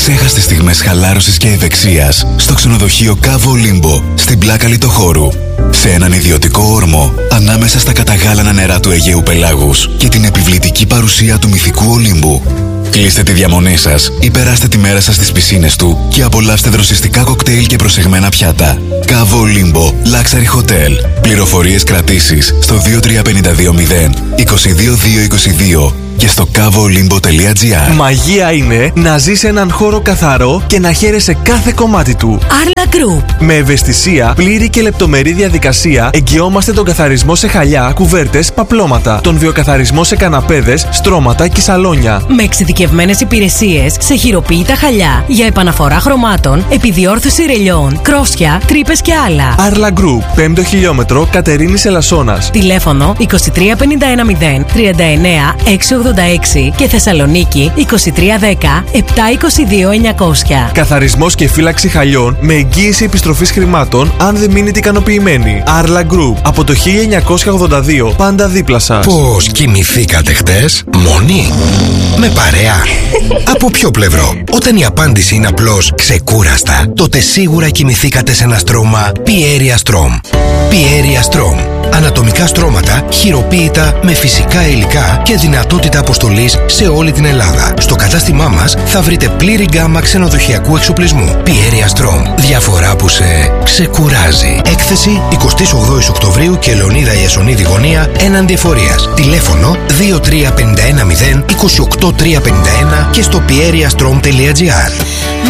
Αξέχαστες στιγμές χαλάρωσης και ευεξίας στο ξενοδοχείο Κάβο Ολύμπο στην πλάκα Λιτοχώρου. Σε έναν ιδιωτικό όρμο ανάμεσα στα καταγάλανα νερά του Αιγαίου Πελάγους και την επιβλητική παρουσία του μυθικού Ολύμπου. Κλείστε τη διαμονή σας ή περάστε τη μέρα σας στις πισίνες του και απολαύστε δροσιστικά κοκτέιλ και προσεγμένα πιάτα. Κάβο Ολύμπο Luxury Hotel. Πληροφορίες κρατήσεις στο 23520 22222 και στο kavolimbo.gr. Μαγεία είναι να ζεις σε έναν χώρο καθαρό και να χαίρεσαι κάθε κομμάτι του. Arla Group. Με ευαισθησία, πλήρη και λεπτομερή διαδικασία εγγυόμαστε τον καθαρισμό σε χαλιά, κουβέρτες, παπλώματα, τον βιοκαθαρισμό σε καναπέδες, στρώματα και σαλόνια. Με εξειδικευμένες υπηρεσίες σε χειροποίητα χαλιά για επαναφορά χρωμάτων, επιδιόρθωση ρελιών, κρόσια, τρύπες και άλλα. Arla Group, 5ο χιλιόμετρο, Κατερίνης Ελασσόνας. Τηλέφωνο 23510 39 686 και Θεσσαλονίκη 2310 722 900. Καθαρισμός και φύλαξη χαλιών με εγγύηση επιστροφής χρημάτων αν δεν μείνετε ικανοποιημένοι. Arla Group, από το 1982, πάντα δίπλα σας. Πώς κοιμηθήκατε χτες? Μόνοι? Με παρέα? Από ποιο πλευρό? Όταν η απάντηση είναι απλώς ξεκούραστα, τότε σίγουρα κοιμηθήκατε σε ένα στρώμα Pieria Strom. Pieria Strom. Ανατομικά στρώματα χειροποίητα με φυσικά υλικά και δυνατότητα αποστολής σε όλη την Ελλάδα. Στο κατάστημά μας θα βρείτε πλήρη γκάμα ξενοδοχειακού εξοπλισμού. Pieria Strom. Διαφορά που σε ξεκουράζει. Έκθεση 28 Οκτωβρίου και Λεωνίδα Ιασονίδη γωνία έναντι εφορίας. Τηλέφωνο 23510 28351 και στο pieriastrom.gr.